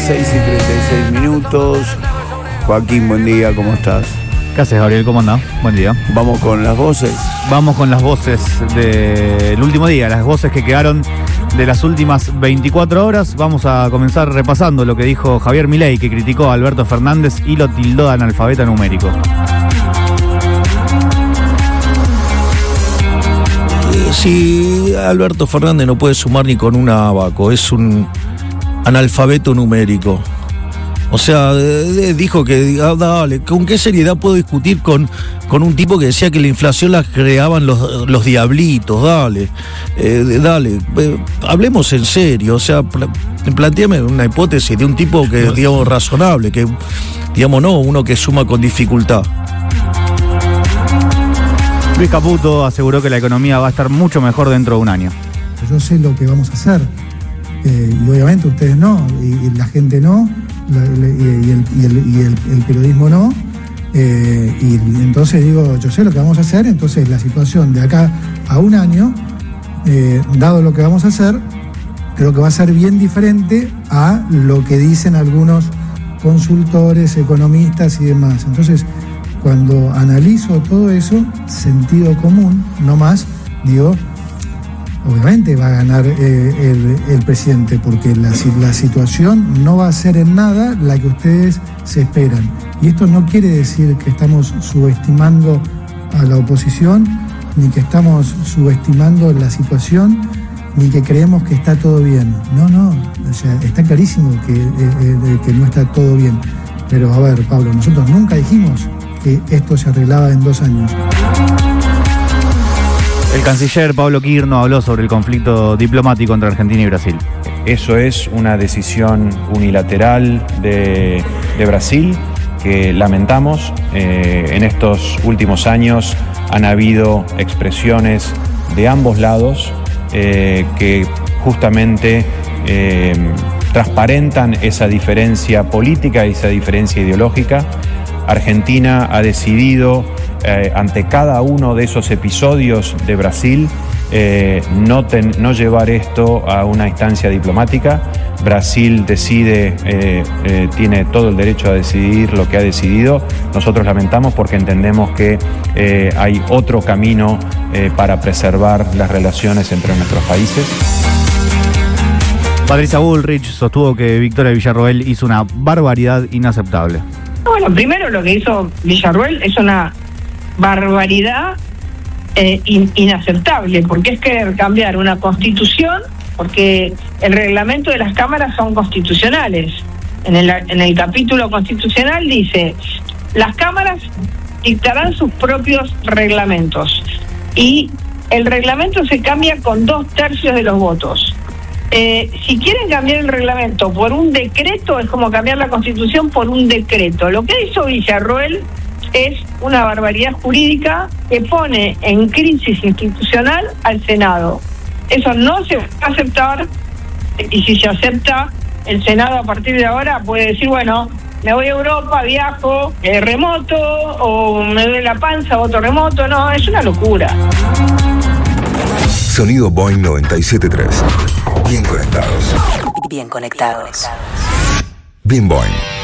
6:36. Joaquín, buen día, ¿cómo estás? ¿Qué haces, Gabriel? ¿Cómo andás? Buen día. Vamos con las voces. Vamos con las voces del último día, las voces que quedaron de las últimas 24 horas. Vamos a comenzar repasando lo que dijo Javier Milei, que criticó a Alberto Fernández y lo tildó de analfabeta numérico. Sí, Alberto Fernández no puede sumar ni con un abaco, es un analfabeto numérico. O sea, dijo que, dale, ¿con qué seriedad puedo discutir con un tipo que decía que la inflación la creaban los diablitos? Dale, hablemos en serio. O sea, plantéame una hipótesis de un tipo que, digamos, razonable, que, digamos, no uno que suma con dificultad. Luis Caputo aseguró que la economía va a estar mucho mejor dentro de un año. Yo sé lo que vamos a hacer, y obviamente ustedes no, y la gente no, y el periodismo no, y entonces digo, yo sé lo que vamos a hacer. Entonces la situación de acá a un año, dado lo que vamos a hacer, creo que va a ser bien diferente a lo que dicen algunos consultores, economistas y demás. Entonces, cuando analizo todo eso, sentido común, no más, digo, obviamente va a ganar el presidente, porque la situación no va a ser en nada la que ustedes se esperan. Y esto no quiere decir que estamos subestimando a la oposición, ni que estamos subestimando la situación, ni que creemos que está todo bien. No, o sea, está clarísimo que no está todo bien. Pero a ver, Pablo, nosotros nunca dijimos que esto se arreglaba en 2 años. El canciller Pablo Quirno habló sobre el conflicto diplomático entre Argentina y Brasil. Eso es una decisión unilateral de Brasil que lamentamos. En estos últimos años han habido expresiones de ambos lados que justamente transparentan esa diferencia política y esa diferencia ideológica. Argentina ha decidido, ante cada uno de esos episodios de Brasil, no llevar esto a una instancia diplomática. Brasil decide, tiene todo el derecho a decidir lo que ha decidido. Nosotros lamentamos porque entendemos que hay otro camino para preservar las relaciones entre nuestros países. Patricia Bullrich sostuvo que Victoria Villarroel hizo una barbaridad inaceptable. Bueno, primero lo que hizo Villarroel es una barbaridad inaceptable, porque es querer cambiar una constitución, porque el reglamento de las cámaras son constitucionales. En el capítulo constitucional dice, las cámaras dictarán sus propios reglamentos, y el reglamento se cambia con 2/3 de los votos. Si quieren cambiar el reglamento por un decreto, es como cambiar la Constitución por un decreto. Lo que hizo Villarroel es una barbaridad jurídica que pone en crisis institucional al Senado. Eso no se va a aceptar, y si se acepta, el Senado a partir de ahora puede decir, bueno, me voy a Europa, viajo remoto, o me duele la panza, voto remoto. No, es una locura. Sonido Boing 97.3. Bien conectados. Bien conectados. Bien Boing.